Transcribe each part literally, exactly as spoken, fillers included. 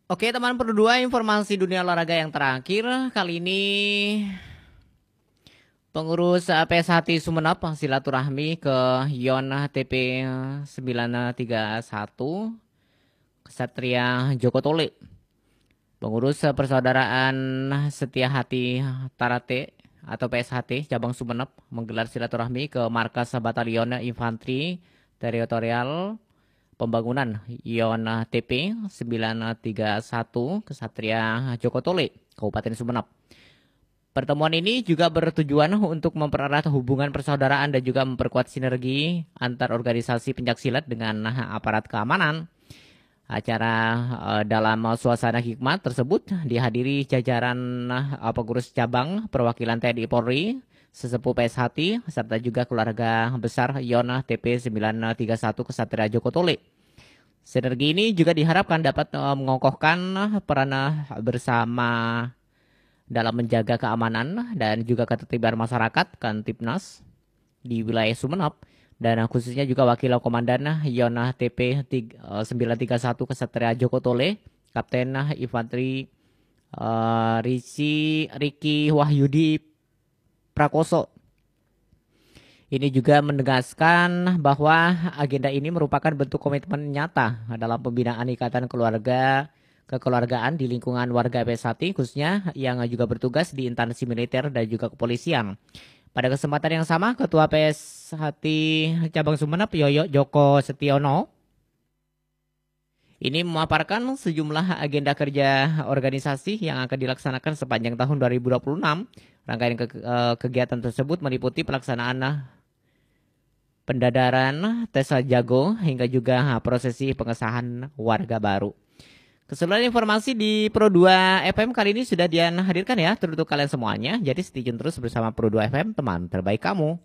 Oke teman berdua, informasi dunia olahraga yang terakhir. Kali ini pengurus P S H T Sumenep silaturahmi ke Yon T P sembilan tiga satu Ksatria Joko Tole. Pengurus Persaudaraan Setia Hati Tarate atau P S H T cabang Sumenep menggelar silaturahmi ke markas Batalion Infanteri Teritorial Pembangunan Yon T P sembilan tiga satu Ksatria Joko Tole, Kabupaten Sumenep. Pertemuan ini juga bertujuan untuk mempererat hubungan persaudaraan dan juga memperkuat sinergi antar organisasi pencaksilat dengan aparat keamanan. Acara uh, dalam suasana hikmat tersebut dihadiri jajaran uh, pengurus cabang perwakilan T N I Polri, sesepuh P S H T, serta juga keluarga besar Yon T P sembilan tiga satu Ksatria Joko Tole. Sinergi ini juga diharapkan dapat uh, mengokohkan peran bersama dalam menjaga keamanan dan juga ketertiban masyarakat Kantipnas di wilayah Sumenep, dan khususnya juga Wakil Komandan Yon T P sembilan tiga satu Ksatria Joko Tole, Kapten Infanteri uh, Risi Riki Wahyudi Prakoso. Ini juga menegaskan bahwa agenda ini merupakan bentuk komitmen nyata dalam pembinaan ikatan keluarga kekeluargaan di lingkungan warga P S H T, khususnya yang juga bertugas di instansi militer dan juga kepolisian. Pada kesempatan yang sama, Ketua P S H T Cabang Sumenep Yoyo Joko Setiono ini memaparkan sejumlah agenda kerja organisasi yang akan dilaksanakan sepanjang tahun dua ribu dua puluh enam. Rangkaian ke kegiatan tersebut meliputi pelaksanaan pendadaran tes jago hingga juga prosesi pengesahan warga baru. Keseluruhan informasi di Pro dua F M kali ini sudah Dian hadirkan ya untuk kalian semuanya. Jadi stay tune terus bersama Pro dua F M, teman terbaik kamu.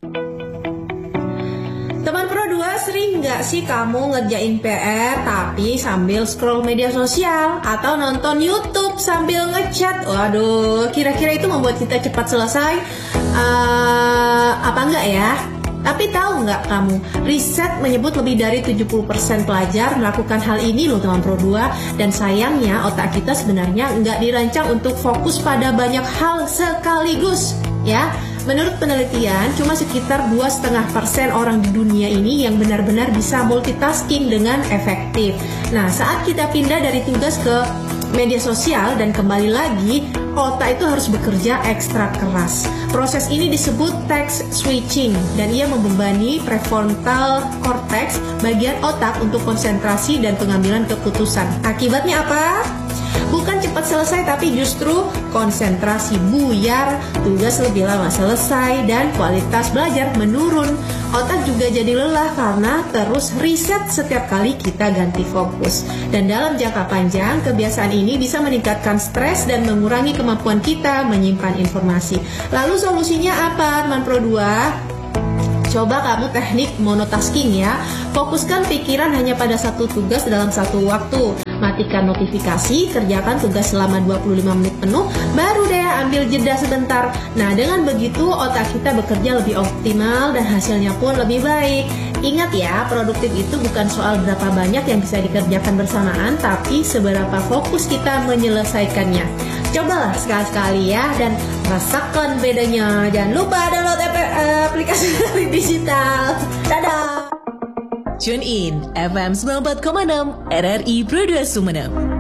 Teman Pro dua, sering nggak sih kamu ngerjain P R tapi sambil scroll media sosial atau nonton YouTube sambil ngechat? Waduh, kira-kira itu membuat kita cepat selesai? Uh, apa enggak ya? Tapi tahu nggak kamu, riset menyebut lebih dari tujuh puluh persen pelajar melakukan hal ini loh teman Pro dua. Dan sayangnya otak kita sebenarnya nggak dirancang untuk fokus pada banyak hal sekaligus ya. Menurut penelitian, cuma sekitar dua koma lima persen orang di dunia ini yang benar-benar bisa multitasking dengan efektif. Nah, saat kita pindah dari tugas ke media sosial dan kembali lagi, otak itu harus bekerja ekstra keras. Proses ini disebut text switching dan ia membebani prefrontal cortex, bagian otak untuk konsentrasi dan pengambilan keputusan. Akibatnya apa? Bukan cepat selesai tapi justru konsentrasi buyar, tugas lebih lama selesai, dan kualitas belajar menurun. Otak juga jadi lelah karena terus riset setiap kali kita ganti fokus. Dan dalam jangka panjang, kebiasaan ini bisa meningkatkan stres dan mengurangi kemampuan kita menyimpan informasi. Lalu solusinya apa, teman Pro dua? Coba kamu teknik monotasking ya. Fokuskan pikiran hanya pada satu tugas dalam satu waktu. Matikan notifikasi, kerjakan tugas selama dua puluh lima menit penuh, baru deh ambil jeda sebentar. Nah, dengan begitu otak kita bekerja lebih optimal dan hasilnya pun lebih baik. Ingat ya, produktif itu bukan soal berapa banyak yang bisa dikerjakan bersamaan, tapi seberapa fokus kita menyelesaikannya. Cobalah sekali-sekali ya, dan rasakan bedanya. Jangan lupa download aplikasi digital. Dadah! Tune in F M sembilan puluh empat koma enam R R I Pro dua Sumenep.